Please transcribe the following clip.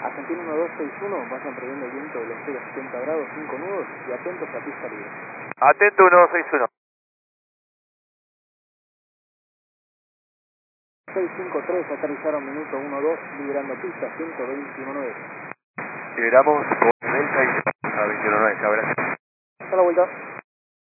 Argentina 1261, vayan previendo el viento de los 0,70 grados, 5 nudos y atentos a pista libre. Atento 1261. 653, aterrizaron minuto 12, liberando pista 121.9. Liberamos con Delta y a 21.9, gracias. Hasta la vuelta.